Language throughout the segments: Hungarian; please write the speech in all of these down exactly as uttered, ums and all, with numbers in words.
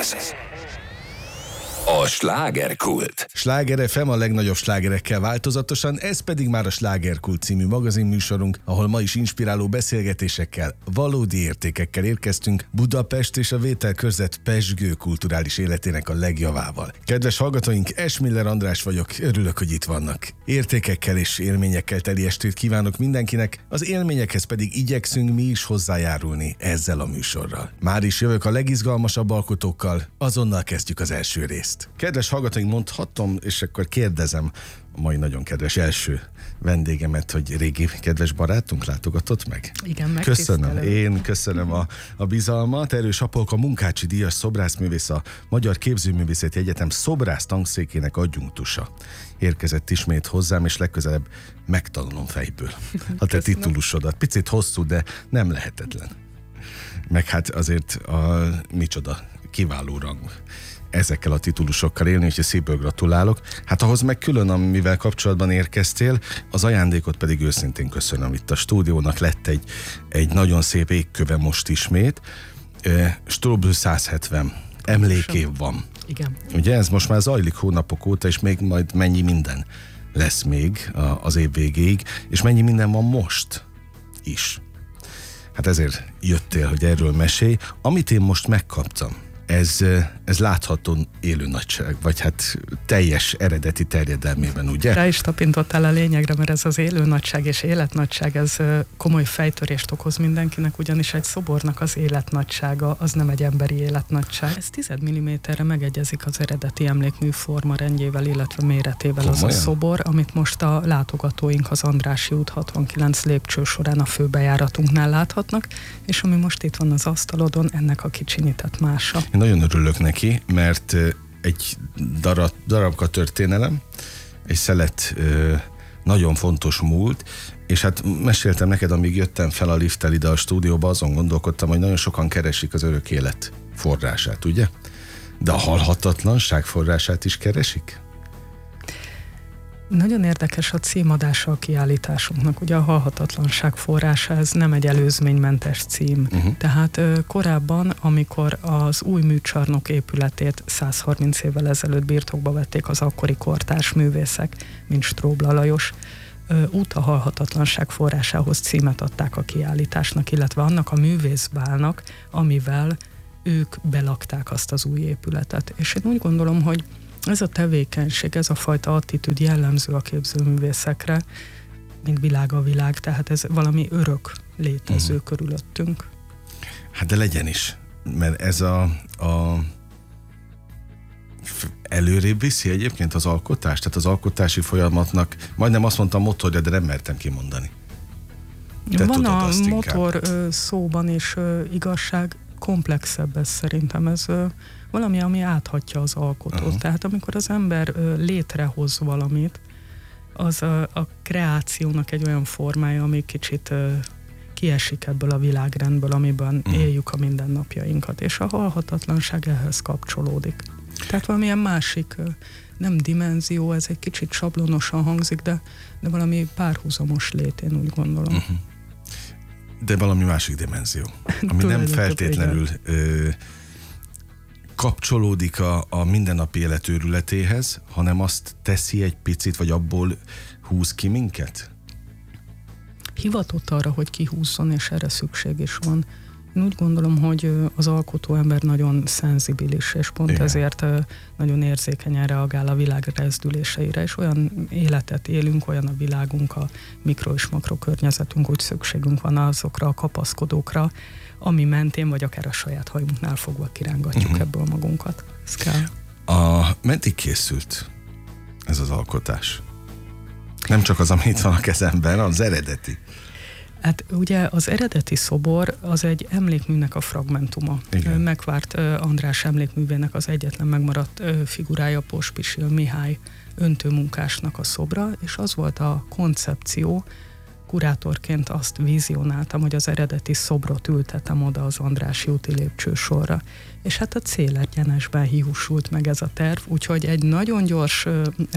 A slágerkult. Sláger ef em a legnagyobb slágerekkel változatosan, ez pedig már a Slágerkult című magazinműsorunk, ahol ma is inspiráló beszélgetésekkel, valódi értékekkel érkeztünk Budapest és a vételkörzet pezsgő kulturális életének a legjavával. Kedves hallgatóink, Esmiller András vagyok, örülök, hogy itt vannak. Értékekkel és élményekkel teli estét kívánok mindenkinek, az élményekhez pedig igyekszünk mi is hozzájárulni ezzel a műsorral. Már is jövök a legizgalmasabb alkotókkal, azonnal kezdjük az első részt. Kedves hallgatóink, mondhatom, és akkor kérdezem a mai nagyon kedves első vendégemet, hogy régi kedves barátunk látogatott meg? Igen, Köszönöm. Én köszönöm a, a bizalmat. Erős Apolka Munkácsi díjas szobrászművész, a Magyar Képzőművészeti Egyetem szobrász tanszékének adjunktusa. Érkezett ismét hozzám, és legközelebb megtanulom fejből a te titulusodat. Picit hosszú, de nem lehetetlen. Meg hát azért a micsoda kiváló rang ezekkel a titulusokkal élni, úgyhogy szívből gratulálok. Hát ahhoz meg külön, amivel kapcsolatban érkeztél, az ajándékot pedig őszintén köszönöm. Itt a stúdiónak lett egy, egy nagyon szép égköve most ismét. Strobl száz hetven emlékév van. Igen. Ugye ez most már zajlik hónapok óta, és még majd mennyi minden lesz még az év végéig, és mennyi minden van most is. Hát ezért jöttél, hogy erről mesélj. Amit én most megkaptam, Ez, ez látható élő nagyság, vagy hát teljes eredeti terjedelmében, ugye? Rá is tapintottál a lényegre, mert ez az élő nagyság és életnagyság, ez komoly fejtörést okoz mindenkinek, ugyanis egy szobornak az életnagysága, az nem egy emberi életnagyság. Ez tíz milliméterre megegyezik az eredeti emlékmű forma rendjével, illetve méretével. Komolyan? Az a szobor, amit most a látogatóink az Andrássy út hatvankilenc lépcső során a főbejáratunknál láthatnak, és ami most itt van az asztalodon, ennek a kicsinyített mása. Én nagyon örülök neki, mert egy darab, darabka történelem, egy szelet nagyon fontos múlt, és hát meséltem neked, amíg jöttem fel a lifttel ide a stúdióba, azon gondolkodtam, hogy nagyon sokan keresik az örök élet forrását, ugye? De a halhatatlanság forrását is keresik? Nagyon érdekes a címadása a kiállításunknak. Ugye a halhatatlanság forrása, ez nem egy előzménymentes cím. Uh-huh. Tehát ö, korábban, amikor az új műcsarnok épületét száz harminc évvel ezelőtt birtokba vették az akkori kortárs művészek, mint Strobl Lajos, ö, út a halhatatlanság forrásához címet adták a kiállításnak, illetve annak a művészbálnak, amivel ők belakták azt az új épületet. És én úgy gondolom, hogy ez a tevékenység, ez a fajta attitűd jellemző a képzőművészekre, mint világ a világ, tehát ez valami örök létező uh-huh. körülöttünk. Hát de legyen is, mert ez a, a előrébb viszi egyébként az alkotást, tehát az alkotási folyamatnak, majdnem azt mondtam motorja, de nem mertem kimondani. Te Van tudod a azt motor inkább. szóban is igazság, komplexebb ez szerintem, ez valami, ami áthatja az alkotót. Uh-huh. Tehát amikor az ember létrehoz valamit, az a, a kreációnak egy olyan formája, ami kicsit kiesik ebből a világrendből, amiben uh-huh. éljük a mindennapjainkat, és a halhatatlanság ehhez kapcsolódik. Tehát valamilyen másik, nem dimenzió, ez egy kicsit sablonosan hangzik, de, de valami párhuzamos lét, én úgy gondolom. Uh-huh. De valami másik dimenzió, ami nem feltétlenül ö, kapcsolódik a, a mindennapi élet őrületéhez, hanem azt teszi egy picit, vagy abból húz ki minket? Hivatott arra, hogy kihúzzon, és erre szükség is van. Én úgy gondolom, hogy az alkotó ember nagyon szenzibilis, és pont igen. ezért nagyon érzékenyen reagál a világ rezdüléseire, és olyan életet élünk, olyan a világunk, a mikro- és makrokörnyezetünk, hogy szükségünk van azokra a kapaszkodókra, ami mentén, vagy akár a saját hajunknál fogva kirángatjuk uh-huh. ebből magunkat. Ez kell. A, meddig készült ez az alkotás? Nem csak az, ami itt van a kezemben, az eredeti. Hát ugye az eredeti szobor az egy emlékműnek a fragmentuma. Igen. Megvárt András emlékművének az egyetlen megmaradt figurája Pospisil Mihály öntőmunkásnak a szobra, és az volt a koncepció, kurátorként azt vizionáltam, hogy az eredeti szobrot ültetem oda az Andrássy úti lépcsősorra. És hát a célegyenesben hiúsult meg ez a terv, úgyhogy egy nagyon gyors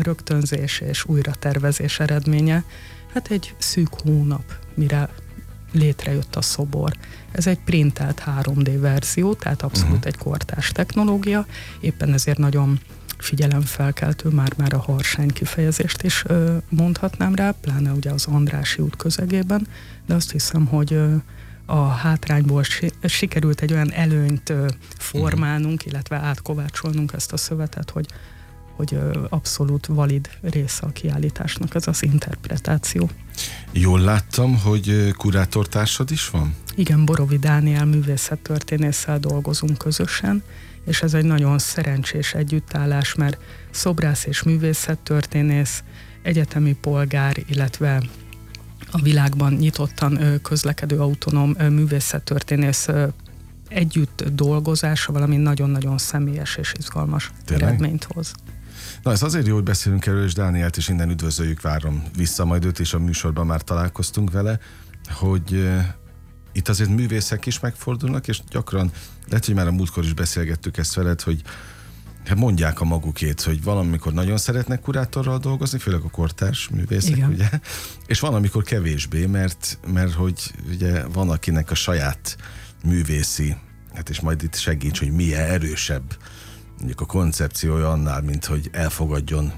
rögtönzés és újratervezés eredménye, hát egy szűk hónap, mire létrejött a szobor. Ez egy printelt három dé verzió, tehát abszolút uh-huh. egy kortárs technológia, éppen ezért nagyon figyelemfelkeltő, már-már a harsány kifejezést is ö, mondhatnám rá, pláne ugye az Andrássy út közegében, de azt hiszem, hogy ö, a hátrányból si- sikerült egy olyan előnyt ö, formálnunk, illetve átkovácsolnunk ezt a szövetet, hogy, hogy ö, abszolút valid része a kiállításnak ez az interpretáció. Jól láttam, hogy kurátortársad is van? Igen, Borovi Dániel művészettörténésszel dolgozunk közösen, és ez egy nagyon szerencsés együttállás, mert szobrász és művészettörténész, egyetemi polgár, illetve a világban nyitottan közlekedő autonóm művészettörténész együtt dolgozása valami nagyon-nagyon személyes és izgalmas Tényleg? eredményt hoz. Na, ez azért jó, hogy beszélünk erről, és Dánielt is innen üdvözöljük, várom vissza majd őt, és a műsorban már találkoztunk vele, hogy uh, itt azért művészek is megfordulnak, és gyakran, lehet, hogy már a múltkor is beszélgettük ezt veled, hogy hát mondják a magukét, hogy valamikor nagyon szeretnek kurátorral dolgozni, főleg a kortárs művészek, igen. ugye? És van, amikor kevésbé, mert, mert hogy ugye van, akinek a saját művészi, hát és majd itt segíts, hogy milyen erősebb mondjuk a koncepciója annál, mint hogy elfogadjon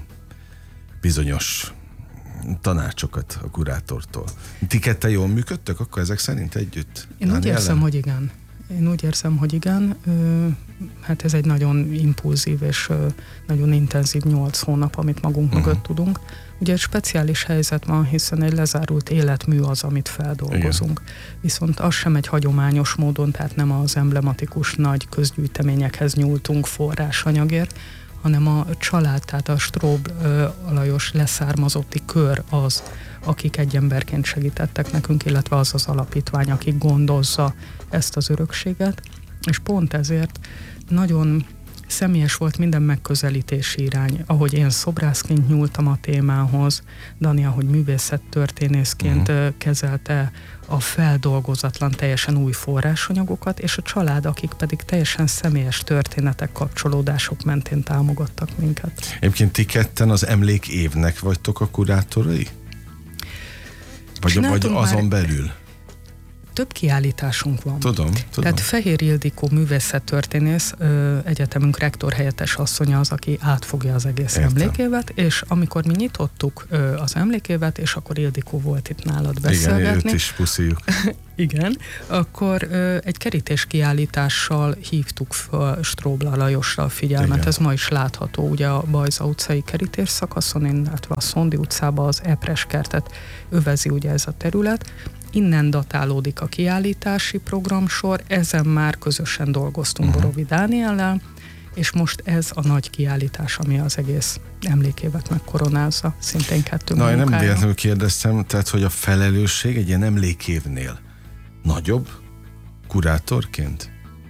bizonyos tanácsokat a kurátortól. Ti ketten jól működtök akkor ezek szerint együtt? Én úgy érzem, hogy igen. Én úgy érzem, hogy igen. Hát ez egy nagyon impulzív és nagyon intenzív nyolc hónap, amit magunk uh-huh. mögött tudunk. Ugye egy speciális helyzet van, hiszen egy lezárult életmű az, amit feldolgozunk. Igen. Viszont az sem egy hagyományos módon, tehát nem az emblematikus nagy közgyűjteményekhez nyúltunk forrásanyagért, hanem a család, tehát a Stróbl Alajos leszármazotti kör az, akik egy emberként segítettek nekünk, illetve az az alapítvány, akik gondozza ezt az örökséget, és pont ezért nagyon személyes volt minden megközelítési irány, ahogy én szobrászként nyúltam a témához, Dani, ahogy művészettörténészként uh-huh. kezelte a feldolgozatlan, teljesen új forrásanyagokat, és a család, akik pedig teljesen személyes történetek, kapcsolódások mentén támogattak minket. Egyébként ti ketten az emlékévnek vagytok a kurátorai? Vagy, vagy azon belül? Több kiállításunk van. Tudom, tudom. Tehát Fehér Ildikó művészettörténész, ö, egyetemünk rektor helyettes asszonya az, aki átfogja az egész Értem. emlékévet, és amikor mi nyitottuk ö, az emlékévet, és akkor Ildikó volt itt nálad beszélgetni. Igen, őt is puszíjuk. Igen, akkor ö, egy kerítés kiállítással hívtuk fel Stróbl Alajosra a figyelmet. Igen. Ez ma is látható, ugye a Bajza utcai kerítés szakaszon, illetve a Szondi utcában az Epres kertet övezi ugye ez a terület. Innen datálódik a kiállítási programsor, ezen már közösen dolgoztunk uh-huh. Borovi Dániellel, és most ez a nagy kiállítás, ami az egész emlékévet megkoronázza, szintén kettő Na, munkája. én nem véletlenül kérdeztem, tehát, hogy a felelősség egy ilyen emlékévnél nagyobb kurátorként?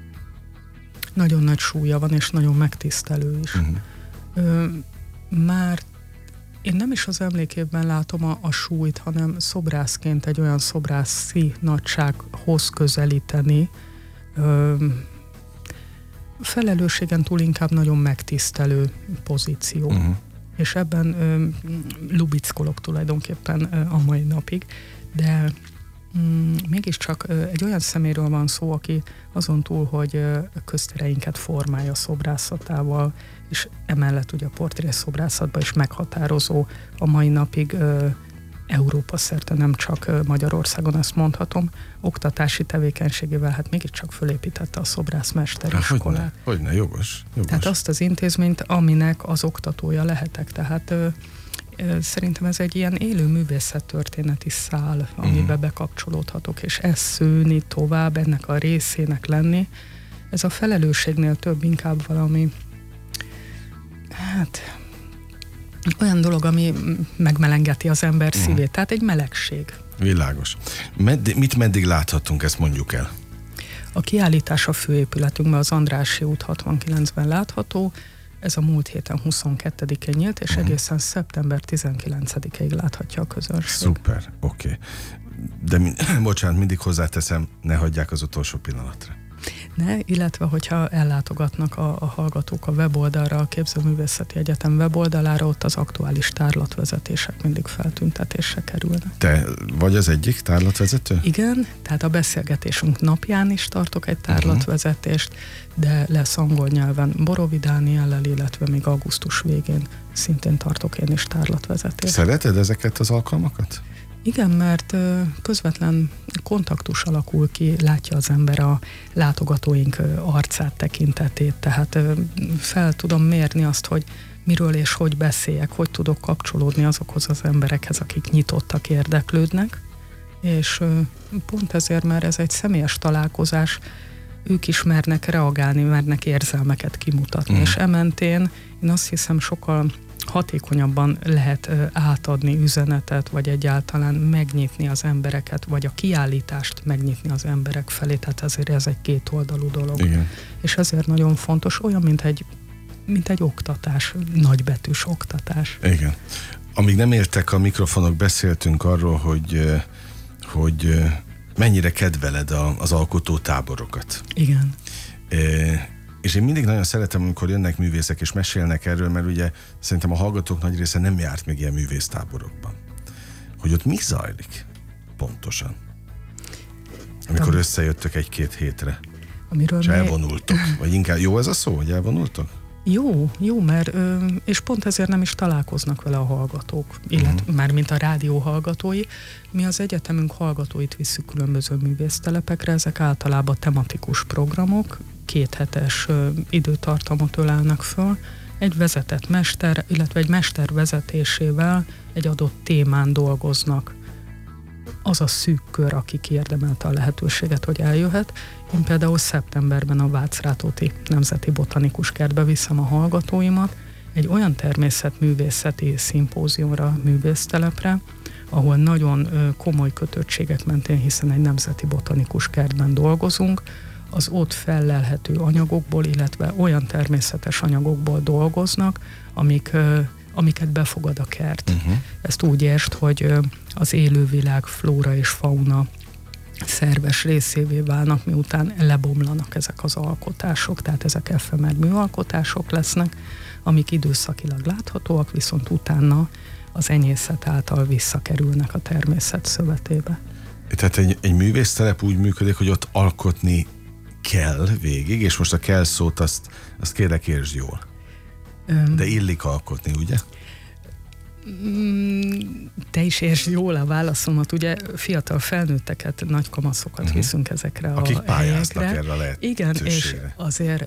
Nagyon nagy súlya van, és nagyon megtisztelő is. Uh-huh. Ö, már én nem is az emlékévben látom a, a súlyt, hanem szobrászként egy olyan szobrászi nagysághoz közelíteni. Ö, felelősségen túl inkább nagyon megtisztelő pozíció. Uh-huh. És ebben ö, lubickolok tulajdonképpen ö, a mai napig, de mm, mégiscsak ö, egy olyan szeméről van szó, aki azon túl, hogy ö, köztereinket formálja szobrászatával, és emellett ugye a portrészobrászatban is meghatározó a mai napig ö, Európa szerte, nem csak ö, Magyarországon, ezt mondhatom, oktatási tevékenységével hát mégiscsak fölépítette a szobrászmesteriskolát. Hogyne, hogyne, jogos, jogos. Tehát azt az intézményt, aminek az oktatója lehetek. Tehát ö, ö, szerintem ez egy ilyen élő művészettörténeti szál, amiben uh-huh. bekapcsolódhatok, és ez szőni tovább, ennek a részének lenni. Ez a felelősségnél több inkább valami hát olyan dolog, ami megmelengeti az ember uh-huh. szívét, tehát egy melegség. Világos. Med- mit meddig láthatunk, ezt mondjuk el? A kiállítás a főépületünkben, az Andrássy út hatvankilencben látható, ez a múlt héten huszonkettedikén nyílt, és uh-huh. egészen szeptember tizenkilencedikéig láthatja a közönség. Szuper, oké. Okay. De mi- bocsánat, mindig hozzáteszem, ne hagyják az utolsó pillanatra. Ne, illetve hogyha ellátogatnak a, a hallgatók a weboldalra, a Képzőművészeti Egyetem weboldalára, ott az aktuális tárlatvezetések mindig feltüntetésre kerülnek. Te vagy az egyik tárlatvezető? Igen, tehát a beszélgetésünk napján is tartok egy tárlatvezetést, de lesz angol nyelven Borovi Dániellel, illetve még augusztus végén szintén tartok én is tárlatvezetést. Szereted ezeket az alkalmakat? Igen, mert közvetlen kontaktus alakul ki, látja az ember a látogatóink arcát, tekintetét, tehát fel tudom mérni azt, hogy miről és hogy beszéljek, hogy tudok kapcsolódni azokhoz az emberekhez, akik nyitottak, érdeklődnek, és pont ezért, mert ez egy személyes találkozás, ők is mernek reagálni, mernek érzelmeket kimutatni, mm. és ementén én azt hiszem sokkal hatékonyabban lehet átadni üzenetet, vagy egyáltalán megnyitni az embereket, vagy a kiállítást megnyitni az emberek felé, tehát ezért ez egy kétoldalú dolog. Igen. És ezért nagyon fontos, olyan, mint egy, mint egy oktatás, nagybetűs oktatás. Igen. Amíg nem értek a mikrofonok, beszéltünk arról, hogy, hogy mennyire kedveled a, az alkotótáborokat. Igen. E- És én mindig nagyon szeretem, amikor jönnek művészek és mesélnek erről, mert ugye szerintem a hallgatók nagy része nem járt még ilyen művésztáborokban. Hogy ott mi zajlik pontosan? Amikor Am- összejöttök egy-két hétre, Amiről és mi... elvonultok. Vagy inkább, jó ez a szó, hogy elvonultok? Jó, jó, mert és pont ezért nem is találkoznak vele a hallgatók, illetve uh-huh. már mint a rádió hallgatói. Mi az egyetemünk hallgatóit visszük különböző művésztelepekre, ezek általában tematikus programok, kéthetes időtartamot ölelnek föl, egy vezetett mester, illetve egy mester vezetésével egy adott témán dolgoznak. Az a szűk kör, aki kiérdemelte a lehetőséget, hogy eljöhet. Én például szeptemberben a Vácz-Rátóti Nemzeti Botanikus Kertbe viszem a hallgatóimat egy olyan természetművészeti szimpóziumra, művésztelepre, ahol nagyon komoly kötöttségek mentén, hiszen egy nemzeti botanikus kertben dolgozunk, az ott fellelhető anyagokból, illetve olyan természetes anyagokból dolgoznak, amik, amiket befogad a kert. Uh-huh. Ezt úgy értsd, hogy az élővilág, flóra és fauna szerves részévé válnak, miután lebomlanak ezek az alkotások, tehát ezek efemer műalkotások lesznek, amik időszakilag láthatóak, viszont utána az enyészet által visszakerülnek a természet szövetébe. Tehát egy, egy művésztelep úgy működik, hogy ott alkotni kell végig, és most a kell szót azt, azt kérlek értsd jól. Öm, De illik alkotni, ugye? Te is értsd jól a válaszomat, ugye fiatal felnőtteket, nagy kamaszokat uh-huh. viszünk ezekre Akik a pályáznak helyekre. erre a lehetőségre. Igen, és azért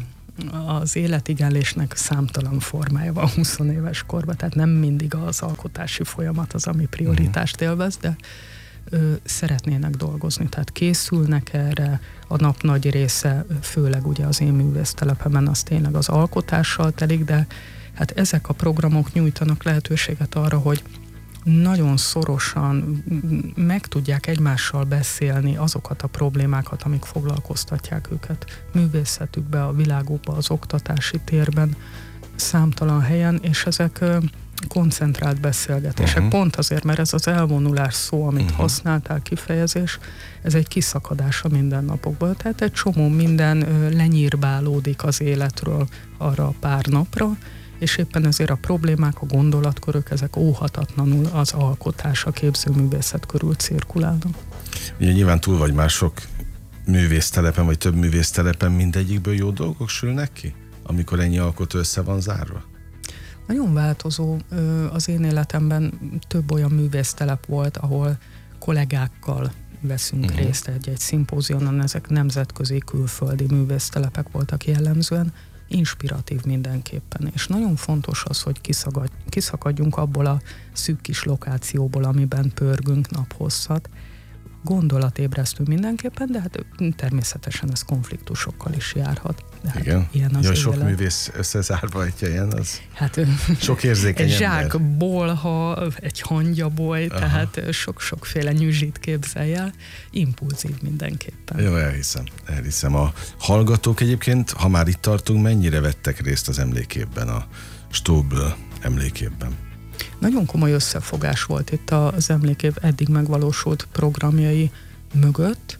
az életigenlésnek számtalan formája van húsz éves korban, tehát nem mindig az alkotási folyamat az, ami prioritást élvez, de ö, szeretnének dolgozni, tehát készülnek erre, a nap nagy része, főleg ugye az én művésztelepemen az tényleg az alkotással telik, de hát ezek a programok nyújtanak lehetőséget arra, hogy nagyon szorosan meg tudják egymással beszélni azokat a problémákat, amik foglalkoztatják őket művészetükbe, a világukba, az oktatási térben, számtalan helyen, és ezek koncentrált beszélgetések. Uh-huh. Pont azért, mert ez az elvonulás szó, amit uh-huh. használtál, kifejezés, ez egy kiszakadás a mindennapokból. Tehát egy csomó minden lenyírbálódik az életről arra a pár napra, és éppen ezért a problémák, a gondolatkörök, ezek óhatatlanul az alkotás, a képzőművészet körül cirkulálnak. Ugye nyilván túl vagy már sok művésztelepen, vagy több művésztelepen, mindegyikből jó dolgok sülnek ki, amikor ennyi alkotó össze van zárva? Nagyon változó. Az én életemben több olyan művésztelep volt, ahol kollégákkal veszünk uh-huh. részt egy-egy szimpózionon, ezek nemzetközi, külföldi művésztelepek voltak jellemzően, inspiratív mindenképpen, és nagyon fontos az, hogy kiszakad, kiszakadjunk abból a szűk kis lokációból, amiben pörgünk naphosszat. Gondolatébresztő mindenképpen, de hát természetesen ez konfliktusokkal is járhat. De hát igen. Ilyen az ja, sok művész összezárva egy helyen, az hát, sok érzékeny egy ember. Egy zsák bolha, egy hangyaboly, aha. tehát sok-sokféle nyüzsit képzelj el, impulzív mindenképpen. Jó, elhiszem, elhiszem. A hallgatók egyébként, ha már itt tartunk, mennyire vettek részt az emléképben, a Stóbl emléképben? Nagyon komoly összefogás volt itt az emlékév eddig megvalósult programjai mögött,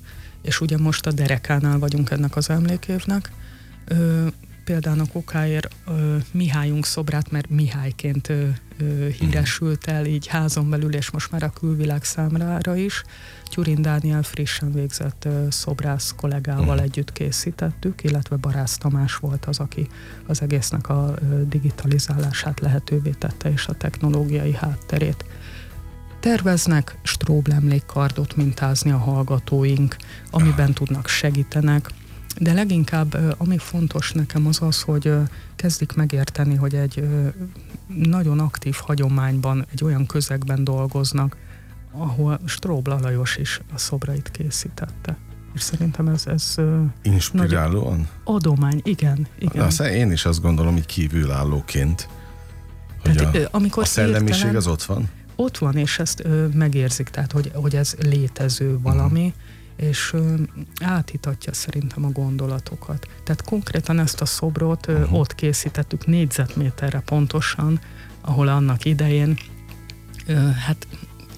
és ugye most a derekánál vagyunk ennek az emlékévnek. Ö, példának okáért ö, Mihályunk szobrát, mert Mihályként ö, ö, híresült el így házon belül, és most már a külvilág számára is. Tyurin Dániel frissen végzett ö, szobrász kollégával együtt készítettük, illetve Barász Tamás volt az, aki az egésznek a ö, digitalizálását lehetővé tette, és a technológiai hátterét. Terveznek stróblemlékkardot mintázni a hallgatóink, amiben tudnak, segítenek, de leginkább ami fontos nekem az az, hogy kezdik megérteni, hogy egy nagyon aktív hagyományban, egy olyan közegben dolgoznak, ahol Stróbla Lajos is a szobrait készítette. És szerintem ez... ez inspirálóan? Adomány, igen. igen. Aztán én is azt gondolom, hogy kívülállóként, hogy tehát, a, amikor a szellemiség értelen, az ott van? Ott van, és ezt ö, megérzik, tehát hogy, hogy ez létező valami, uh-huh. és ö, átítatja szerintem a gondolatokat. Tehát konkrétan ezt a szobrot ö, uh-huh. ott készítettük négyzetméterre pontosan, ahol annak idején ö, hát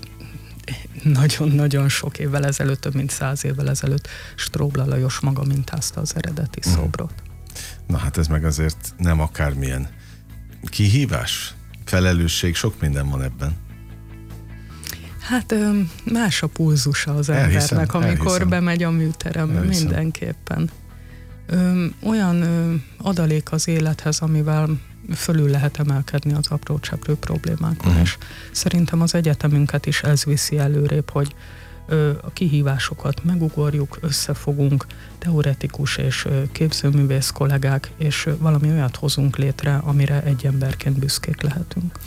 nagyon-nagyon sok évvel ezelőtt, több mint száz évvel ezelőtt Stróbla Lajos maga mintázta az eredeti uh-huh. szobrot. Na hát ez meg azért nem akármilyen kihívás, felelősség, sok minden van ebben. Hát más a pulzusa az elhiszem, embernek, amikor elhiszem. bemegy a műterembe, elhiszem. mindenképpen. Ö, olyan ö, adalék az élethez, amivel fölül lehet emelkedni az apró cseprő problémákon, uh-huh. és szerintem az egyetemünket is ez viszi előrébb, hogy ö, a kihívásokat megugorjuk, összefogunk, teoretikus és ö, képzőművész kollégák, és ö, valami olyat hozunk létre, amire egy emberként büszkék lehetünk.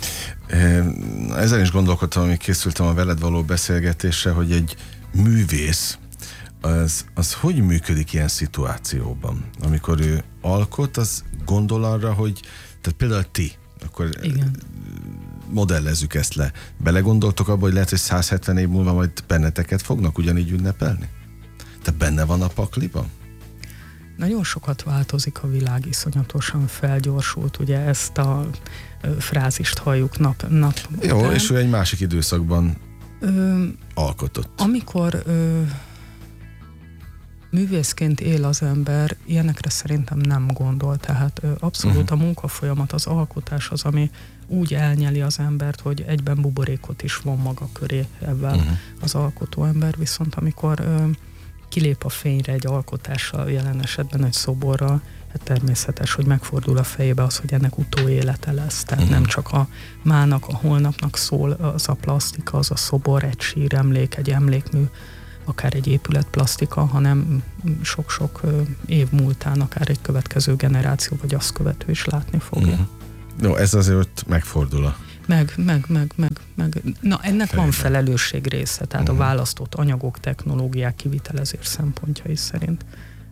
Ezen is gondolkodtam, amíg készültem a veled való beszélgetésre, hogy egy művész az, az hogy működik ilyen szituációban? Amikor ő alkot, az gondol arra, hogy tehát például ti, akkor igen. modellezzük ezt le. Belegondoltok abba, hogy lehet, hogy száz hetven év múlva majd benneteket fognak ugyanígy ünnepelni? Tehát benne van a pakliban? Nagyon sokat változik a világ, iszonyatosan felgyorsult, ugye ezt a ö, frázist halljuk nap, nap Jó, után. és ő egy másik időszakban ö, alkotott. Amikor ö, művészként él az ember, ilyenekre szerintem nem gondol, tehát ö, abszolút uh-huh. a munkafolyamat, az alkotás az, ami úgy elnyeli az embert, hogy egyben buborékot is von maga köré ebben uh-huh. az alkotó ember, viszont amikor ö, kilép a fényre egy alkotással, jelen esetben egy szoborral, hát természetes, hogy megfordul a fejébe az, hogy ennek utóélete lesz. Tehát uh-huh. nem csak a mának, a holnapnak szól az a plasztika, az a szobor, egy síremlék, egy emlékmű, akár egy épületplasztika, hanem sok-sok év múltán, akár egy következő generáció, vagy azt követő is látni fogja. Uh-huh. No, ez azért ott megfordul a... Meg, meg, meg, meg, meg. Na, ennek fejben van felelősség része, tehát uh-huh. a választott anyagok, technológiák kivitelezés szempontjai szerint.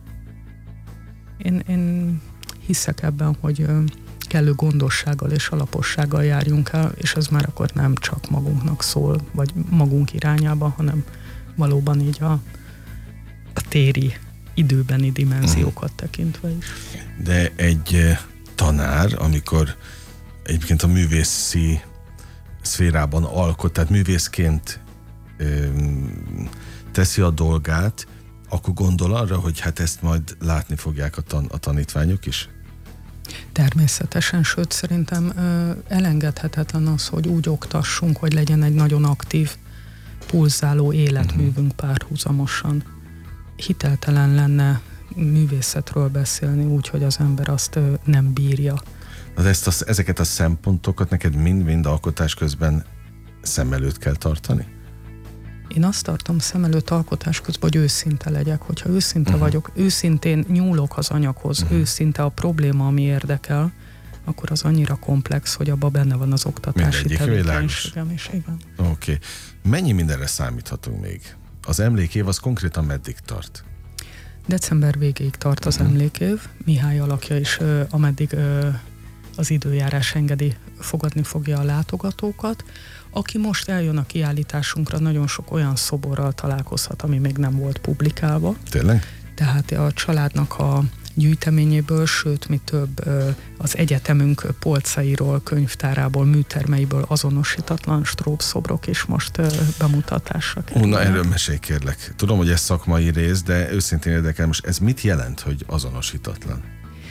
Én, én hiszek ebben, hogy kellő gondossággal és alapossággal járjunk el, és ez már akkor nem csak magunknak szól, vagy magunk irányába, hanem valóban így a, a téri, időbeni dimenziókat tekintve is. De egy tanár, amikor egyébként a művészi szférában alkot, tehát művészként öm, teszi a dolgát, akkor gondol arra, hogy hát ezt majd látni fogják a, tan- a tanítványok is? Természetesen, sőt szerintem ö, elengedhetetlen az, hogy úgy oktassunk, hogy legyen egy nagyon aktív, pulzáló életművünk párhuzamosan. Hiteltelen lenne művészetről beszélni úgy, hogy az ember azt ö, nem bírja. De ezt a, ezeket a szempontokat neked mind-mind alkotás közben szem előtt kell tartani? Én azt tartom szem előtt alkotás közben, hogy őszinte legyek. Hogyha őszinte uh-huh. vagyok, őszintén nyúlok az anyaghoz, uh-huh. őszinte a probléma, ami érdekel, akkor az annyira komplex, hogy abban benne van az oktatási tevékenységem is. Igen. Oké. Okay. Mennyi mindenre számíthatunk még? Az emlékév az konkrétan meddig tart? December végéig tart az uh-huh. emlékév. Mihály alakja is, ameddig az időjárás engedi, fogadni fogja a látogatókat. Aki most eljön a kiállításunkra, nagyon sok olyan szoborral találkozhat, ami még nem volt publikálva. Tényleg? Tehát a családnak a gyűjteményéből, sőt, mi több az egyetemünk polcairól, könyvtárából, műtermeiből azonosítatlan stróbszobrok is most bemutatásra kerülnek. Na, erről mesélj kérlek. Tudom, hogy ez szakmai rész, de őszintén érdekel, most ez mit jelent, hogy azonosítatlan?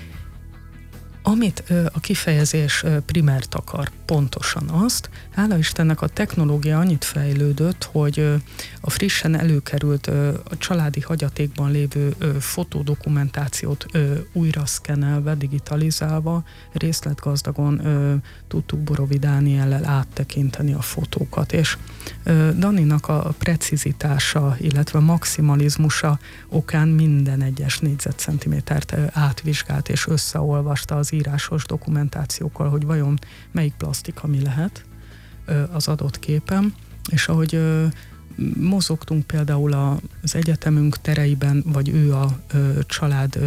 Amit a kifejezés primert akar, pontosan azt, hála Istennek a technológia annyit fejlődött, hogy a frissen előkerült a családi hagyatékban lévő fotódokumentációt újra szkennelve, digitalizálva, részletgazdagon tudtuk Borovi Dániellel áttekinteni a fotókat, és Daninak a precizitása, illetve maximalizmusa okán minden egyes négyzetcentimétert átvizsgált és összeolvasta az írásos dokumentációkkal, hogy vajon melyik plastika mi lehet az adott képen, és ahogy mozogtunk például az egyetemünk tereiben, vagy ő a család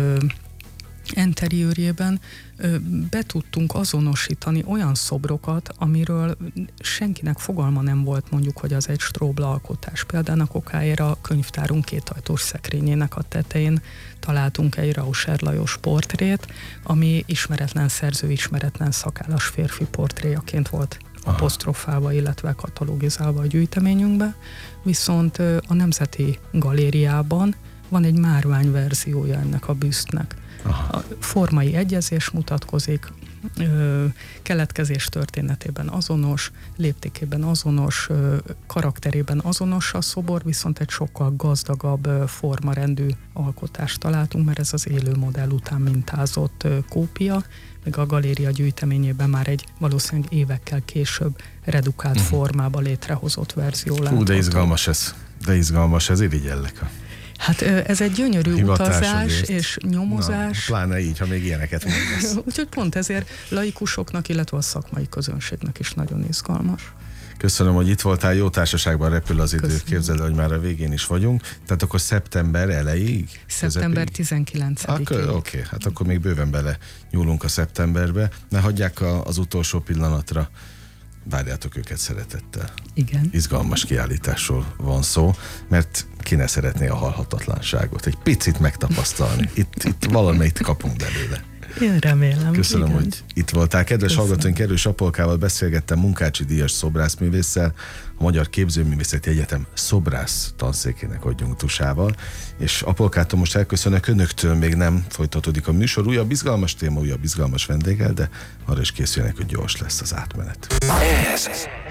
enteriőrjében, be tudtunk azonosítani olyan szobrokat, amiről senkinek fogalma nem volt, mondjuk, hogy az egy stróbla alkotás. Példának okáért a könyvtárunk kétajtós szekrényének a tetején találtunk egy Rauscher Lajos portrét, ami ismeretlen szerző, ismeretlen szakállas férfi portréjaként volt apostrofálva, illetve katalogizálva a gyűjteményünkbe. Viszont a Nemzeti Galériában van egy márványverziója ennek a büsztnek. Aha. A formai egyezés mutatkozik, ö, keletkezés történetében azonos, léptékében azonos, ö, karakterében azonos a szobor, viszont egy sokkal gazdagabb ö, formarendű alkotást találtunk, mert ez az élő modell után mintázott ö, kópia, meg a galéria gyűjteményében már egy valószínűleg évekkel később redukált uh-huh. formába létrehozott verzió látható. Hú, de izgalmas ez, de izgalmas ez, irigyellek. Hát ez egy gyönyörű hivatásod utazás észt. És nyomozás. Na, pláne így, ha még ilyeneket mondasz. Úgyhogy pont ezért laikusoknak, illetve a szakmai közönségnek is nagyon izgalmas. Köszönöm, hogy itt voltál, jó társaságban repül az idő. Köszönöm. Képzeld, hogy már a végén is vagyunk. Tehát akkor szeptember elejéig? Szeptember tizenkilencedikén. Oké, okay, hát akkor még bőven bele nyúlunk a szeptemberbe. Ne hagyják a, az utolsó pillanatra. Várjátok őket szeretettel. Igen. Izgalmas kiállításról van szó, mert ki ne szeretné a halhatatlanságot. Egy picit megtapasztalni. Itt, itt valamelyik kapunk belőle. Én remélem. Köszönöm, igen. hogy itt voltál. Kedves Köszönöm. hallgatóink, Erős Apolkával beszélgettem, Munkácsi díjas szobrászművésszel, a Magyar Képzőművészeti Egyetem szobrász tanszékének adjunktusával, és Apolkától most elköszönök, önöktől még nem folytatódik a műsor. Újabb izgalmas téma, újabb izgalmas vendéggel, de arra is készüljenek, hogy gyors lesz az átmenet. Ez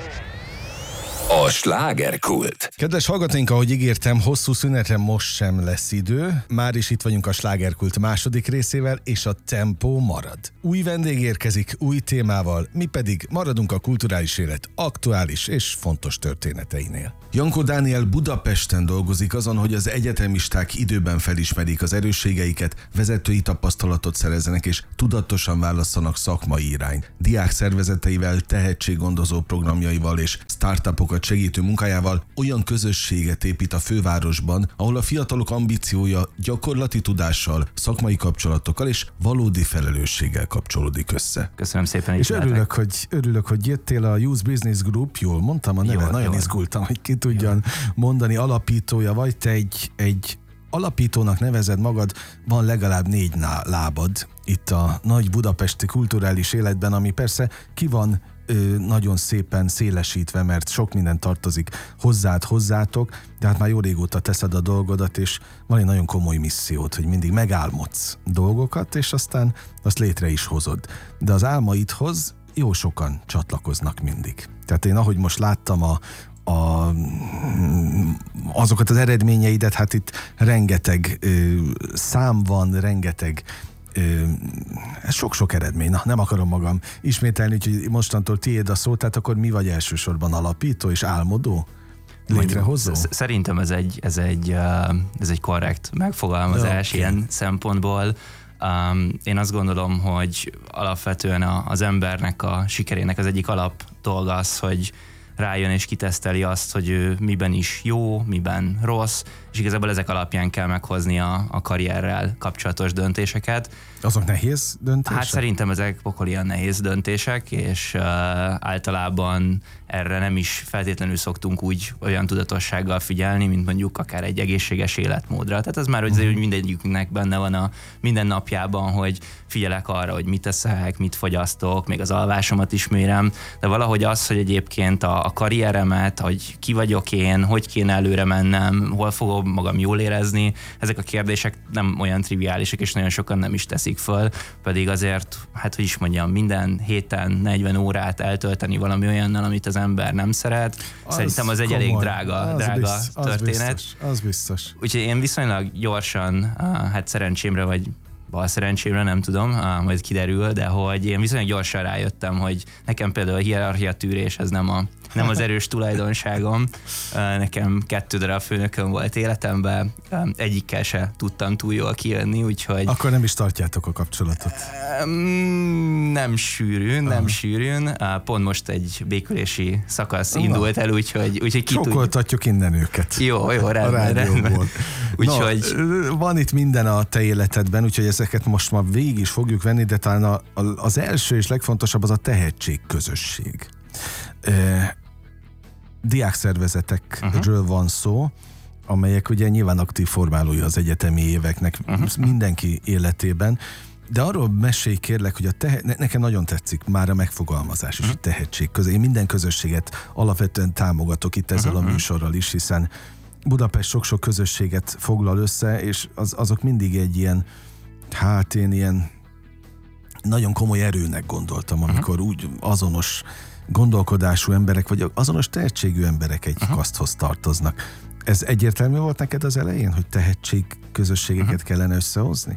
a slágerkult. Kedves hallgatóink, ahogy ígértem, hosszú szünetre most sem lesz idő. Már is itt vagyunk a slágerkult második részével, és a tempó marad. Új vendég érkezik, új témával, mi pedig maradunk a kulturális élet aktuális és fontos történeteinél. Jankó Dániel Budapesten dolgozik azon, hogy az egyetemisták időben felismerik az erősségeiket, vezetői tapasztalatot szerezzenek és tudatosan válasszanak szakmai irányt. Diák szervezeteivel, tehetséggondozó programjaival és startupokat segítő munkájával olyan közösséget épít a fővárosban, ahol a fiatalok ambíciója gyakorlati tudással, szakmai kapcsolatokkal és valódi felelősséggel kapcsolódik össze. Köszönöm szépen. És örülök hogy, örülök, hogy jöttél a Youth Business Group, jól mondtam a nevet, nagyon izgultam, hogy ki tudjan mondani, alapítója vagy, te egy, egy alapítónak nevezed magad, van legalább négy lábad itt a nagy budapesti kulturális életben, ami persze ki van ö, nagyon szépen szélesítve, mert sok minden tartozik hozzád, hozzátok, de hát már jó régóta teszed a dolgodat, és van egy nagyon komoly missziót, hogy mindig megálmodsz dolgokat, és aztán azt létre is hozod. De az álmaidhoz jó sokan csatlakoznak mindig. Tehát én ahogy most láttam a A, azokat az eredményeidet, hát itt rengeteg ö, szám van, rengeteg ö, sok-sok eredmény. Na, nem akarom magam ismételni, úgyhogy mostantól tiéd a szó, tehát akkor mi vagy elsősorban alapító és álmodó? Létrehozó? Szerintem ez egy, ez egy, ez egy korrekt megfogalmazás okay. Ilyen szempontból. Um, én azt gondolom, hogy alapvetően a, az embernek a sikerének az egyik alap dolga az, hogy rájön és kiteszteli azt, hogy ő miben is jó, miben rossz, és igazából ezek alapján kell meghozni a, a karrierrel kapcsolatos döntéseket. Azok nehéz döntések? Hát szerintem ezek pokolian nehéz döntések, és uh, általában erre nem is feltétlenül szoktunk úgy olyan tudatossággal figyelni, mint mondjuk akár egy egészséges életmódra. Tehát ez már hogy uh-huh. mindegyikünknek benne van a minden napjában, hogy figyelek arra, hogy mit eszek, mit fogyasztok, még az alvásomat is mérem, de valahogy az, hogy egyébként a, a karrieremet, hogy ki vagyok én, hogy kéne előre mennem, hol fogom magam jól érezni, ezek a kérdések nem olyan triviálisak, és nagyon sokan nem is teszik föl, pedig azért, hát hogy is mondjam, minden héten negyven órát eltölteni valami olyannal, amit az ember nem szeret, az szerintem az egy komoly, elég drága, az drága biztos, történet. Az biztos, az biztos. Úgyhogy én viszonylag gyorsan, hát szerencsémre vagy bal szerencsémre, nem tudom, majd kiderül, de hogy én viszonylag gyorsan rájöttem, hogy nekem például a hierarchia tűrés ez nem, a, nem az erős tulajdonságom. Nekem kettő darab főnököm volt életemben, egyikkel se tudtam túl jól kijönni, úgyhogy... Akkor nem is tartjátok a kapcsolatot? Nem sűrűn, nem Aha. sűrűn. Pont most egy békülési szakasz Aha. indult el, úgyhogy, úgyhogy ki Sokoltatjuk tud... innen őket. Jó, jó, rendben, rendben. Úgyhogy... No, van itt minden a te életedben, úgyhogy ezeket most már végig is fogjuk venni, de talán a, a, az első és legfontosabb az a tehetségközösség. E, diákszervezetekről uh-huh. van szó, amelyek ugye nyilván aktív formálója az egyetemi éveknek uh-huh. mindenki életében, de arról mesélj kérlek, hogy a tehe- ne, nekem nagyon tetszik már a megfogalmazás és uh-huh. a tehetség közé. Én minden közösséget alapvetően támogatok itt ezzel uh-huh. a műsorral is, hiszen Budapest sok-sok közösséget foglal össze, és az, azok mindig egy ilyen, hát én ilyen nagyon komoly erőnek gondoltam, amikor uh-huh. úgy azonos gondolkodású emberek, vagy azonos tehetségű emberek egy uh-huh. kaszthoz tartoznak. Ez egyértelmű volt neked az elején, hogy tehetség közösségeket uh-huh. kellene összehozni?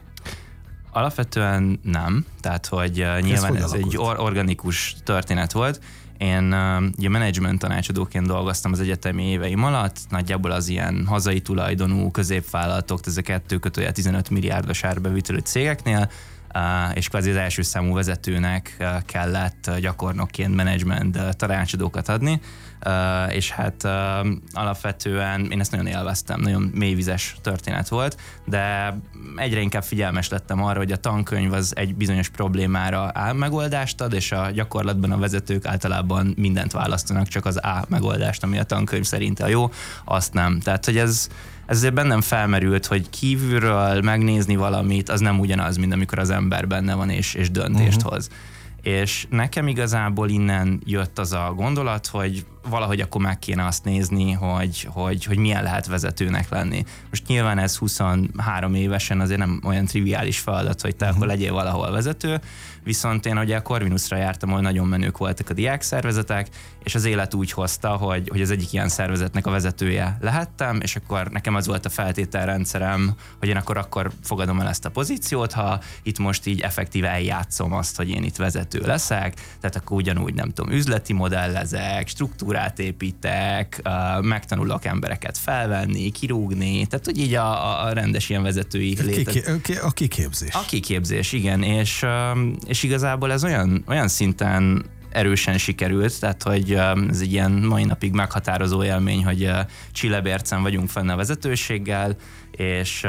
Alapvetően nem, tehát hogy uh, nyilván ez, ez egy or- organikus történet volt. Én uh, ugye menedzsment tanácsadóként dolgoztam az egyetemi éveim alatt, nagyjából az ilyen hazai tulajdonú középvállalatok, ez a kettő kötője tizenöt milliárdos árbevételű cégeknél, Uh, és kvázi az első számú vezetőnek uh, kellett uh, gyakornokként menedzsment uh, tanácsadókat adni, uh, és hát uh, alapvetően én ezt nagyon élveztem, nagyon mélyvizes történet volt, de egyre inkább figyelmes lettem arra, hogy a tankönyv az egy bizonyos problémára A megoldást ad, és a gyakorlatban a vezetők általában mindent választanak, csak az A megoldást, ami a tankönyv szerint a jó, azt nem. Tehát, hogy ez Ez azért bennem felmerült, hogy kívülről megnézni valamit, az nem ugyanaz, mint amikor az ember benne van és, és döntést uh-huh. hoz. És nekem igazából innen jött az a gondolat, hogy valahogy akkor meg kéne azt nézni, hogy, hogy, hogy milyen lehet vezetőnek lenni. Most nyilván ez huszonhárom évesen azért nem olyan triviális feladat, hogy te uh-huh. akkor legyél valahol vezető, viszont én ugye a Corvinusra jártam, ahol nagyon menők voltak a diákszervezetek, és az élet úgy hozta, hogy, hogy az egyik ilyen szervezetnek a vezetője lehettem, és akkor nekem az volt a feltételrendszerem, hogy én akkor, akkor fogadom el ezt a pozíciót, ha itt most így effektíve eljátszom azt, hogy én itt vezető leszek, tehát akkor ugyanúgy nem tudom, üzleti modellezek, struktúrát építek, megtanulok embereket felvenni, kirúgni, tehát hogy így a, a rendes ilyen vezetői létet. A kiképzés. A kiképzés, igen, és, és igazából ez olyan, olyan szinten erősen sikerült, tehát hogy ez egy ilyen mai napig meghatározó élmény, hogy Csillebércen vagyunk fenn a vezetőséggel, és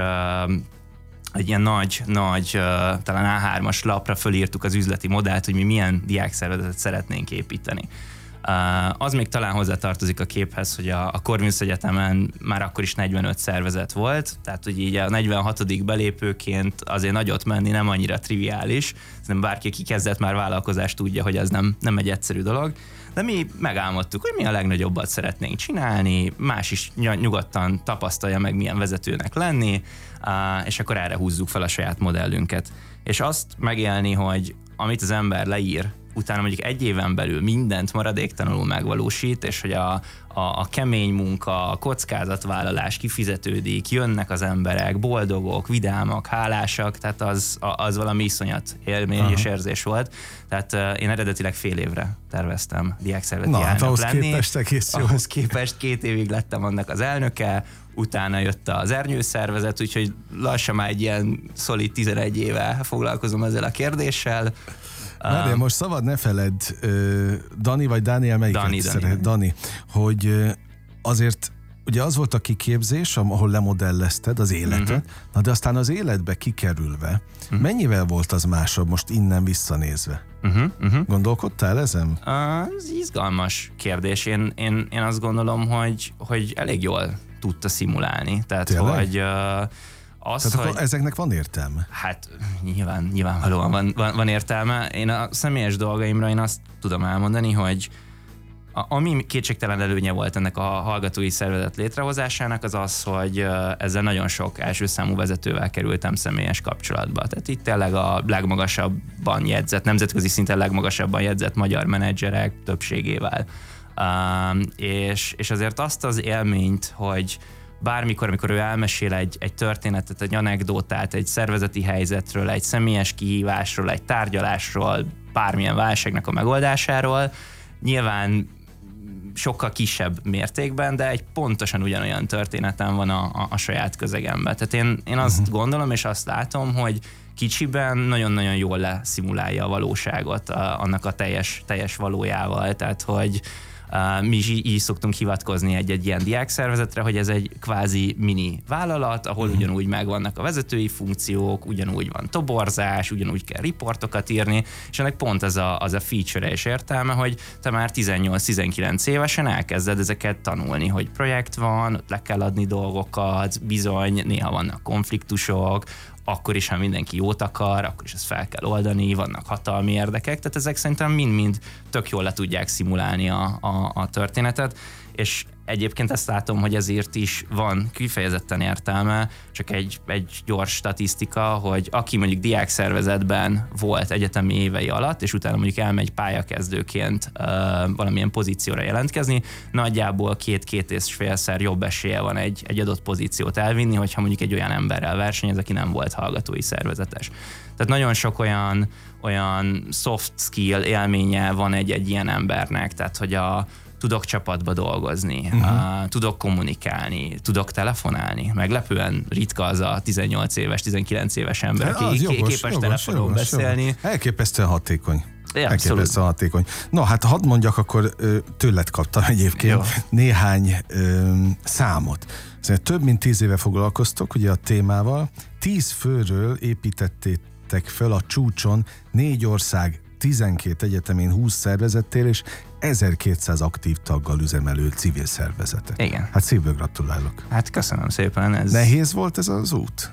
egy ilyen nagy, nagy, talán á hármas lapra fölírtuk az üzleti modellt, hogy mi milyen diákszervezetet szeretnénk építeni. Az még talán hozzátartozik a képhez, hogy a, a Corvinus Egyetemen már akkor is negyvenöt szervezet volt, tehát hogy így a negyvenhatodik belépőként azért nagyot menni nem annyira triviális, nem bárki, aki kezdett már vállalkozást tudja, hogy ez nem, nem egy egyszerű dolog, de mi megálmodtuk, hogy mi a legnagyobbat szeretnénk csinálni, más is nyugodtan tapasztalja meg, milyen vezetőnek lenni, és akkor erre húzzuk fel a saját modellünket. És azt megélni, hogy amit az ember leír, utána mondjuk egy éven belül mindent maradéktalanul megvalósít, és hogy a, a, a kemény munka, a kockázatvállalás kifizetődik, jönnek az emberek, boldogok, vidámak, hálásak, tehát az, az valami iszonyat élmény Aha. és érzés volt. Tehát uh, én eredetileg fél évre terveztem diákszervezeti elnök ahhoz lenni. Képest egész jó. Ahhoz képest két évig lettem annak az elnöke, utána jött az ernyőszervezet, úgyhogy lassan már egy ilyen szolid tizenegy éve foglalkozom ezzel a kérdéssel. Várjál, most szabad ne feledd, Dani vagy Dániel, melyiket Dani, szeret? Dani. Dani, hogy azért ugye az volt a kiképzés, ahol lemodellezted az életet, uh-huh. na de aztán az életbe kikerülve, uh-huh. mennyivel volt az másabb most innen visszanézve? Uh-huh. Uh-huh. Gondolkodtál ezen? Ez izgalmas kérdés. Én, én, én azt gondolom, hogy, hogy elég jól tudta szimulálni. Tehát, Tényleg? hogy uh, az, Tehát hogy... ezeknek van értelme? Hát nyilván, nyilvánvalóan van, van, van értelme. Én a személyes dolgaimra én azt tudom elmondani, hogy a, ami kétségtelen előnye volt ennek a hallgatói szervezet létrehozásának, az az, hogy ezzel nagyon sok első számú vezetővel kerültem személyes kapcsolatba. Tehát itt tényleg a legmagasabban jegyzett, nemzetközi szinten legmagasabban jegyzett magyar menedzserek többségével. Um, és, és azért azt az élményt, hogy bármikor, amikor ő elmesél egy, egy történetet, egy anekdótát, egy szervezeti helyzetről, egy személyes kihívásról, egy tárgyalásról, bármilyen válságnak a megoldásáról, nyilván sokkal kisebb mértékben, de egy pontosan ugyanolyan történetem van a, a, a saját közegemben. Tehát én, én azt uh-huh. gondolom, és azt látom, hogy kicsiben nagyon-nagyon jól leszimulálja a valóságot a, annak a teljes, teljes valójával. Tehát, hogy Uh, mi így, így szoktunk hivatkozni egy-egy ilyen diákszervezetre, hogy ez egy kvázi mini vállalat, ahol uh-huh. ugyanúgy megvannak a vezetői funkciók, ugyanúgy van toborzás, ugyanúgy kell riportokat írni, és ennek pont az a, az a feature és értelme, hogy te már tizennyolc-tizenkilenc évesen elkezded ezeket tanulni, hogy projekt van, ott le kell adni dolgokat, bizony, néha vannak konfliktusok, akkor is, ha mindenki jót akar, akkor is ezt fel kell oldani, vannak hatalmi érdekek, tehát ezek szerintem mind-mind tök jól le tudják szimulálni a, a, a történetet, és egyébként ezt látom, hogy ezért is van kifejezetten értelme, csak egy, egy gyors statisztika, hogy aki mondjuk diákszervezetben volt egyetemi évei alatt, és utána mondjuk elmegy pályakezdőként uh, valamilyen pozícióra jelentkezni, nagyjából két-két és félszer jobb esélye van egy, egy adott pozíciót elvinni, hogyha mondjuk egy olyan emberrel versenyez, aki nem volt hallgatói szervezetes. Tehát nagyon sok olyan, olyan soft skill élménye van egy, egy ilyen embernek, tehát hogy a tudok csapatba dolgozni, uh-huh. uh, tudok kommunikálni, tudok telefonálni. Meglepően ritka az a tizennyolc éves, tizenkilenc éves ember, aki jogos, képes jogos, telefonon jogos, beszélni. Jogos. Elképesztően hatékony. Ja, Elképesztően hatékony. No, hát hadd mondjak, akkor tőled kaptam egyébként Jó. néhány ö, számot. Szóval több mint tíz éve foglalkoztok ugye a témával. Tíz főről építettétek fel a csúcson négy ország tizenkét egyetemén húsz szervezettél, és ezerkétszáz aktív taggal üzemelő civil szervezetet. Igen. Hát szívből gratulálok. Hát köszönöm szépen. Ez... Nehéz volt ez az út?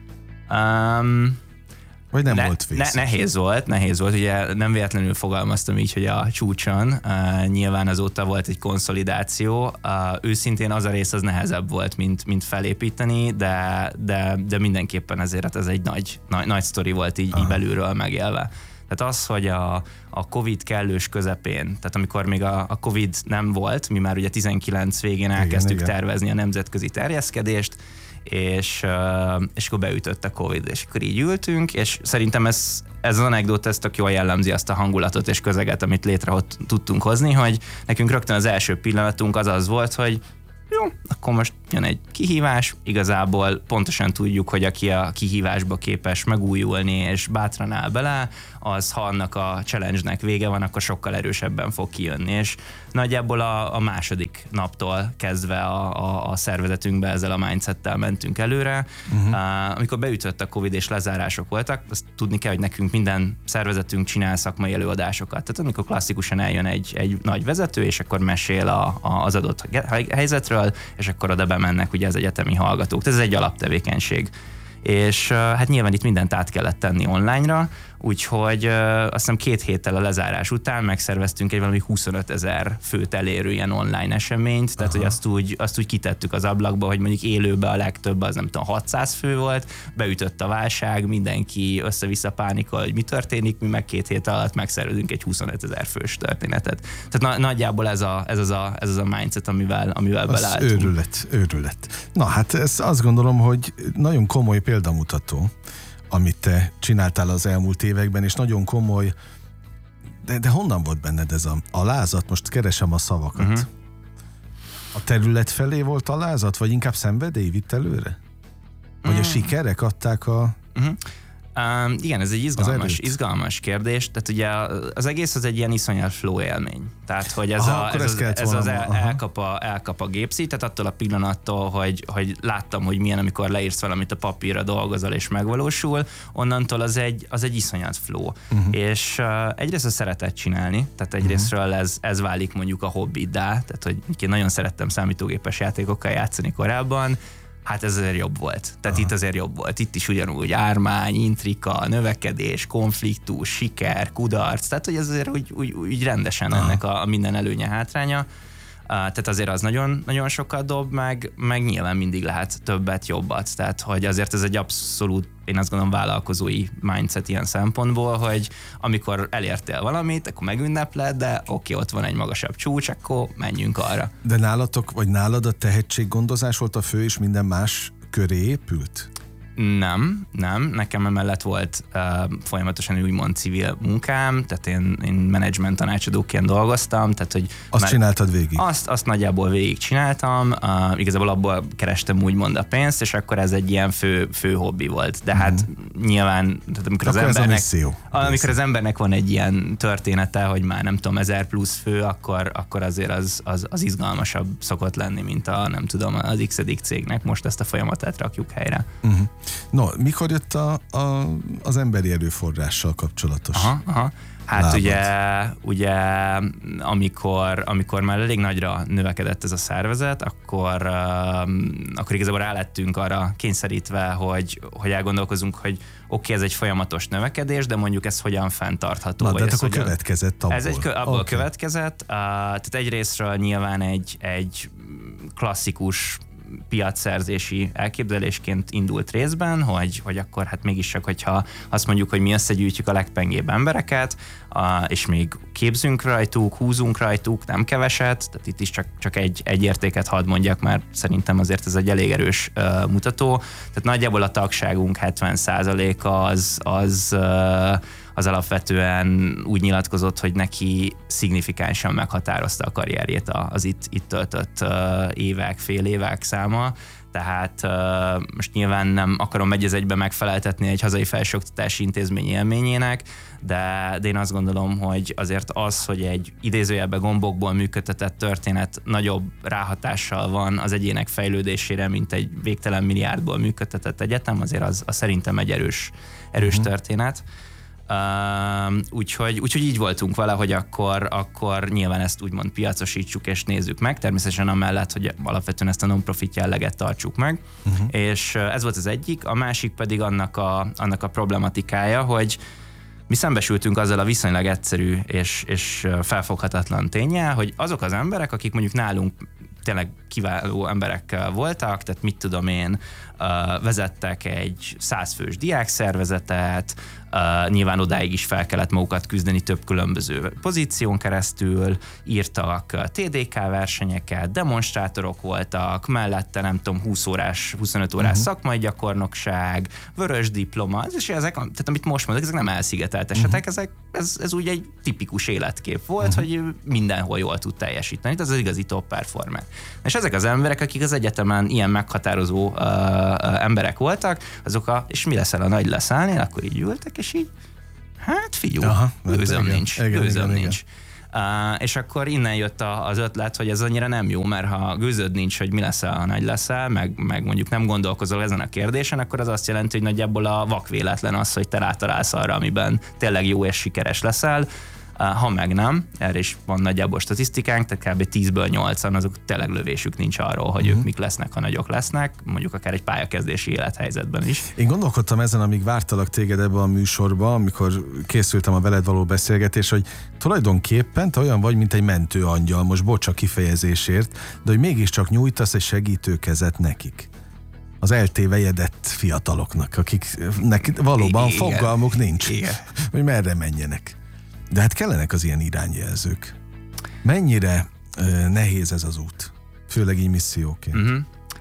Um, Vagy nem ne, volt vészes? Ne, nehéz volt, nehéz volt. Ugye nem véletlenül fogalmaztam így, hogy a csúcson. Uh, nyilván azóta volt egy konszolidáció. Uh, őszintén az a rész az nehezebb volt, mint, mint felépíteni, de, de, de mindenképpen ezért ez egy nagy, nagy, nagy sztori volt így, így belülről megélve. Tehát az, hogy a, a Covid kellős közepén, tehát amikor még a, a Covid nem volt, mi már ugye tizenkilenc végén elkezdtük igen, tervezni igen. a nemzetközi terjeszkedést, és, és akkor beütött a Covid, és akkor így ültünk, és szerintem ez, ez az anekdóta, ez tök jól jellemzi azt a hangulatot és közeget, amit létre tudtunk hozni, hogy nekünk rögtön az első pillanatunk az az volt, hogy jó, akkor most jön egy kihívás, igazából pontosan tudjuk, hogy aki a kihívásba képes megújulni és bátran áll bele, az ha annak a challenge-nek vége van, akkor sokkal erősebben fog kijönni, és nagyjából a, a második naptól kezdve a, a, a szervezetünkbe ezzel a mindsettel mentünk előre. Uh-huh. Uh, amikor beütött a Covid és lezárások voltak, azt tudni kell, hogy nekünk minden szervezetünk csinál szakmai előadásokat. Tehát amikor klasszikusan eljön egy, egy nagy vezető, és akkor mesél a, a, az adott helyzetről, és akkor oda bemennek ugye az egyetemi hallgatók. Ez egy alaptevékenység. És hát nyilván itt mindent át kellett tenni online-ra, úgyhogy azt hiszem két héttel a lezárás után megszerveztünk egy valami huszonöt ezer főt elérő ilyen online eseményt, tehát Aha. hogy azt úgy, azt úgy kitettük az ablakba, hogy mondjuk élőben a legtöbb az nem tudom hatszáz fő volt, beütött a válság, mindenki össze-vissza pánikol, hogy mi történik, mi meg két hét alatt megszervezünk egy huszonöt ezer fős történetet. Tehát na- nagyjából ez, a, ez, az a, ez az a mindset, amivel, amivel beleálltunk. Őrület, őrület. Na hát ez azt gondolom, hogy nagyon komoly példamutató, amit te csináltál az elmúlt években, és nagyon komoly, de, de honnan volt benned ez a alázat? Most keresem a szavakat. Uh-huh. A terület felé volt alázat, vagy inkább szenvedély vitt előre? Vagy uh-huh. a sikerek adták a... Uh-huh. Um, igen, ez egy izgalmas, izgalmas kérdés. Tehát ugye az egész az egy ilyen iszonyat flow élmény. Tehát, hogy ez, aha, a, ez, az, ez az el, elkap, a, elkap a gépszi, tehát attól a pillanattól, hogy, hogy láttam, hogy milyen, amikor leírsz valamit a papírra, dolgozol és megvalósul, onnantól az egy, az egy iszonyat flow. Uh-huh. És uh, egyrészt a szeretet csinálni, tehát egyrésztről uh-huh. ez, ez válik mondjuk a hobbiddá, tehát hogy én nagyon szerettem számítógépes játékokkal játszani korábban, hát ez azért jobb volt. Tehát aha. itt azért jobb volt. Itt is ugyanúgy ármány, intrika, növekedés, konfliktus, siker, kudarc. Tehát, hogy ez azért úgy, úgy, úgy rendesen aha. ennek a, a minden előnye, hátránya. Uh, tehát azért az nagyon, nagyon sokat dob, meg, meg nyilván mindig lehet többet, jobbat. Tehát, hogy azért ez egy abszolút, én azt gondolom, vállalkozói mindset ilyen szempontból, hogy amikor elértél valamit, akkor megünnepled, de oké, ott van egy magasabb csúcs, akkor menjünk arra. De nálatok, vagy nálad a tehetséggondozás volt a fő, és minden más köré épült? Nem, nem. Nekem emellett volt uh, folyamatosan úgymond civil munkám, tehát én, én menedzsment tanácsadóként dolgoztam. Tehát, hogy azt már, csináltad végig? Azt, azt nagyjából végig csináltam, uh, igazából abból kerestem úgymond a pénzt, és akkor ez egy ilyen fő, fő hobbi volt. De hát mm. nyilván, tehát amikor, az embernek, amikor az embernek van egy ilyen története, hogy már nem tudom, ezer plusz fő, akkor, akkor azért az, az, az izgalmasabb szokott lenni, mint a nem tudom, az x-edik cégnek most ezt a folyamatát rakjuk helyre. Mm. No, mikor jött a, a, az emberi erőforrással kapcsolatos? Aha, aha. Hát lábad. ugye, ugye amikor, amikor már elég nagyra növekedett ez a szervezet, akkor, uh, akkor igazából rálettünk arra kényszerítve, hogy, hogy elgondolkozunk, hogy oké, okay, ez egy folyamatos növekedés, de mondjuk ez hogyan fenntartható. Na, de hát akkor hogyan... következett abból. Ez egy, abból okay. következett. Uh, tehát egyrésztről nyilván egy, egy klasszikus piacszerzési elképzelésként indult részben, hogy, hogy akkor hát mégis csak, hogyha azt mondjuk, hogy mi összegyűjtjük a legpengébb embereket, a, és még képzünk rajtuk, húzunk rajtuk, nem keveset, tehát itt is csak, csak egy, egy értéket hadd mondjak, mert szerintem azért ez egy elég erős uh, mutató. Tehát nagyjából a tagságunk hetven százaléka az, az uh, az alapvetően úgy nyilatkozott, hogy neki szignifikánsan meghatározta a karrierjét az itt, itt töltött évek, fél évek száma. Tehát most nyilván nem akarom egy az egyben megfeleltetni egy hazai felsőoktatási intézmény élményének, de, de én azt gondolom, hogy azért az, hogy egy idézőjelben gombokból működtetett történet nagyobb ráhatással van az egyének fejlődésére, mint egy végtelen milliárdból működtetett egyetem, azért az, az szerintem egy erős, erős uh-huh. történet. Uh, úgyhogy, úgyhogy így voltunk vele, hogy akkor, akkor nyilván ezt úgymond piacosítsuk és nézzük meg, természetesen amellett, hogy alapvetően ezt a non-profit jelleget tartsuk meg, uh-huh. és ez volt az egyik, a másik pedig annak a, annak a problematikája, hogy mi szembesültünk azzal a viszonylag egyszerű és, és felfoghatatlan ténnyel, hogy azok az emberek, akik mondjuk nálunk tényleg kiváló emberek voltak, tehát mit tudom én, vezettek egy százfős diákszervezetet, Uh, nyilván odáig is fel kellett magukat küzdeni több különböző pozíción keresztül, írtak té dé ká versenyeket, demonstrátorok voltak, mellette nem tudom, húsz órás, huszonöt órás uh-huh. szakmai gyakornokság, vörös diploma, és ezek, tehát amit most mondok, ezek nem elszigetelt esetek, uh-huh. ezek, ez, ez úgy egy tipikus életkép volt, uh-huh. hogy mindenhol jól tud teljesíteni, ez az igazi top performer. És ezek az emberek, akik az egyetemen ilyen meghatározó uh, uh, emberek voltak, azok a, és mi leszel, a nagy leszállnél, akkor így ültek, és így, hát figyú, Aha, gőzöm igen, nincs, igen, gőzöm igen, nincs. Igen. Uh, és akkor innen jött a, az ötlet, hogy ez annyira nem jó, mert ha gőzöd nincs, hogy mi leszel, ha nagy leszel, meg, meg mondjuk nem gondolkozol ezen a kérdésen, akkor az azt jelenti, hogy nagyjából a vakvéletlen az, hogy te rátalálsz arra, amiben tényleg jó és sikeres leszel. Ha meg nem, erre is van nagyjából statisztikánk, tehát kb. tízből nyolcan azok tényleg lövésük nincs arról, hogy uh-huh. ők mik lesznek, ha nagyok lesznek, mondjuk akár egy pályakezdési élethelyzetben is. Én gondolkodtam ezen, amíg vártalak téged ebbe a műsorba, amikor készültem a veled való beszélgetés, hogy tulajdonképpen te olyan vagy, mint egy mentőangyal, most bocs a kifejezésért, de hogy mégiscsak nyújtasz egy segítőkezet nekik. Az eltévejedett fiataloknak, akiknek valóban igen, fogalmuk nincs, igen. hogy merre menjenek. De hát kellenek az ilyen irányjelzők. Mennyire uh, nehéz ez az út? Főleg így misszióként. Uh-huh.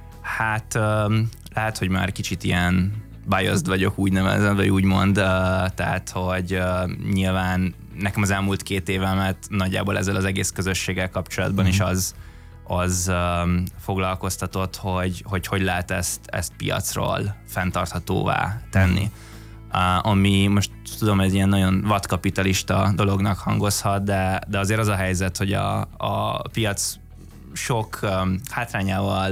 Hát um, lehet, hogy már kicsit ilyen biased vagyok, úgy nevezem, vagy úgymond, uh, tehát, hogy uh, nyilván nekem az elmúlt két évemet nagyjából ezzel az egész közösséggel kapcsolatban uh-huh. is az, az um, foglalkoztatott, hogy, hogy hogy lehet ezt, ezt piacról fenntarthatóvá tenni. ami most tudom, ez ilyen nagyon vadkapitalista dolognak hangozhat, de, de azért az a helyzet, hogy a, a piac sok um, hátrányával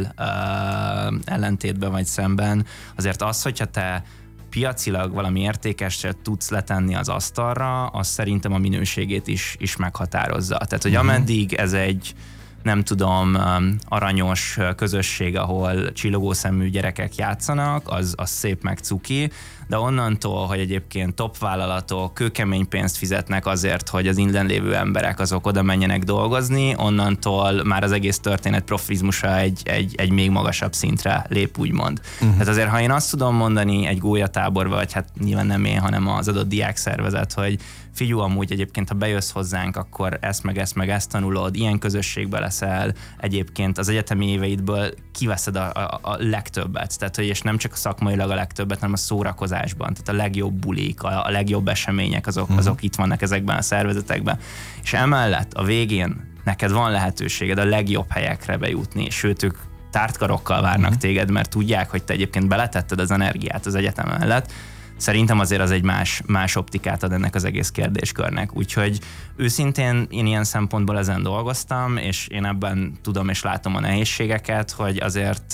uh, ellentétben vagy szemben, azért az, hogyha te piacilag valami értékeset tudsz letenni az asztalra, az szerintem a minőségét is, is meghatározza. Tehát, hogy ameddig ez egy nem tudom, aranyos közösség, ahol csillogószemű gyerekek játszanak, az, az szép meg cuki, de onnantól, hogy egyébként top vállalatok kőkemény pénzt fizetnek azért, hogy az innen lévő emberek azok oda menjenek dolgozni, onnantól már az egész történet profizmusa egy, egy, egy még magasabb szintre lép, úgymond. Uh-huh. Tehát azért, ha én azt tudom mondani egy gólyatáborba, vagy hát nyilván nem én, hanem az adott diákszervezet, hogy figyelj, amúgy egyébként, ha bejössz hozzánk, akkor ezt meg ezt meg ezt tanulod, ilyen közösségbe leszel, egyébként az egyetemi éveidből kiveszed a, a, a legtöbbet, tehát, hogy és nem csak a szakmailag a legtöbbet, hanem a szórakozásban, tehát a legjobb bulik, a, a legjobb események, azok, uh-huh. azok itt vannak ezekben a szervezetekben. És emellett a végén neked van lehetőséged a legjobb helyekre bejutni, sőt, ők tártkarokkal várnak uh-huh. téged, mert tudják, hogy te egyébként beletetted az energiát az egyetem mellett. Szerintem azért az egy más, más optikát ad ennek az egész kérdéskörnek. Úgyhogy őszintén én ilyen szempontból ezen dolgoztam, és én ebben tudom és látom a nehézségeket, hogy azért,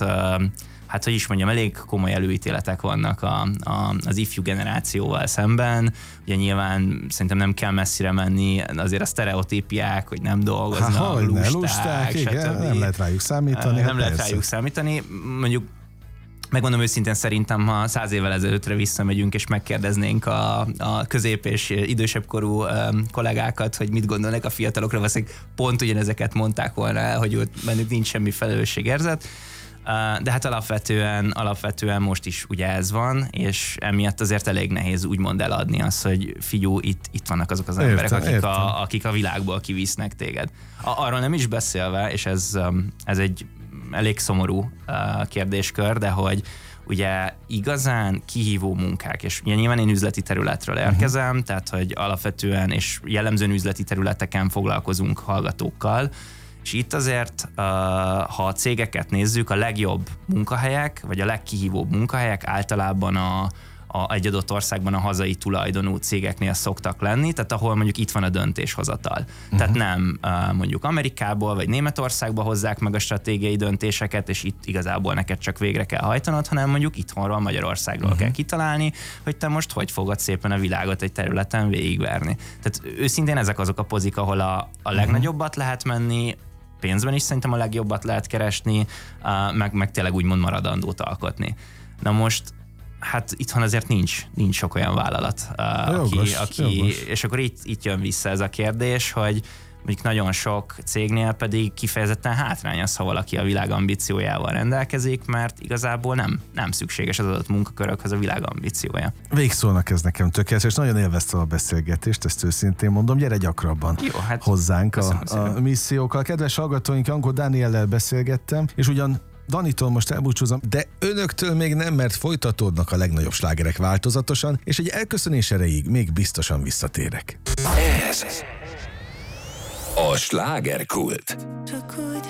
hát hogy is mondjam, elég komoly előítéletek vannak a, a, az ifjú generációval szemben. Ugye nyilván szerintem nem kell messzire menni, azért a sztereotípiák, hogy nem dolgoznak, ha, lusták, lusták, igen, nem lehet rájuk számítani. Nem hát lehet persze. rájuk számítani. Mondjuk megmondom őszintén, szerintem, ha száz évvel ezelőttre visszamegyünk, és megkérdeznénk a, a közép- és idősebb korú um, kollégákat, hogy mit gondolnak a fiatalokra, valószínűleg pont ugyanezeket mondták volna el, hogy ott bennük nincs semmi felelősségérzet. Uh, de hát alapvetően, alapvetően most is ugye ez van, és emiatt azért elég nehéz úgymond eladni azt, hogy figyú, itt, itt vannak azok az emberek, értem, akik, a, akik a világból kivisznek téged. A, arról nem is beszélve, és ez, um, ez egy elég szomorú uh, kérdéskör, de hogy ugye igazán kihívó munkák, és ugye nyilván én üzleti területről érkezem, uh-huh. tehát hogy alapvetően és jellemzően üzleti területeken foglalkozunk hallgatókkal, és itt azért, uh, ha a cégeket nézzük, a legjobb munkahelyek, vagy a legkihívóbb munkahelyek általában a A, egy adott országban a hazai tulajdonú cégeknél szoktak lenni, tehát ahol mondjuk itt van a döntéshozatal. Uh-huh. Tehát nem uh, mondjuk Amerikából vagy Németországba hozzák meg a stratégiai döntéseket, és itt igazából neked csak végre kell hajtanod, hanem mondjuk itthonról, Magyarországról uh-huh. kell kitalálni, hogy te most hogy fogod szépen a világot egy területen végigverni. Tehát őszintén ezek azok a pozik, ahol a, a legnagyobbat lehet menni, pénzben is szerintem a legjobbat lehet keresni, uh, meg, meg tényleg úgymond maradandót alkotni. Na most hát itthon azért nincs, nincs sok olyan vállalat, uh, jogos, aki, aki és akkor itt, itt jön vissza ez a kérdés, hogy mondjuk nagyon sok cégnél pedig kifejezetten hátrány az, ha valaki a világ ambíciójával rendelkezik, mert igazából nem, nem szükséges az adott munkakörökhöz a világ ambíciója. Végszónak ez nekem tökéletes, és nagyon élveztem a beszélgetést, ezt őszintén mondom, gyere gyakrabban Jó, hát hozzánk a, a missziókkal. Kedves hallgatóink, Jankó Dániellel beszélgettem, és ugyan Danitól most elbúcsúzom, de önöktől még nem, mert folytatódnak a legnagyobb slágerek változatosan, és egy elköszönés erejéig még biztosan visszatérek. Ez a slágerkult. Csak úgy